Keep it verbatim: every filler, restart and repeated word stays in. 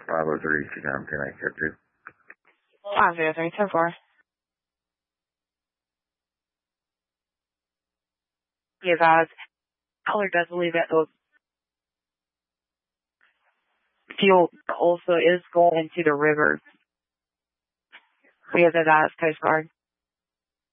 five oh three, two nine ten eight two. five oh three, ten four. You guys, Caller does believe that the fuel also is going into the river. Because of that Coast Guard.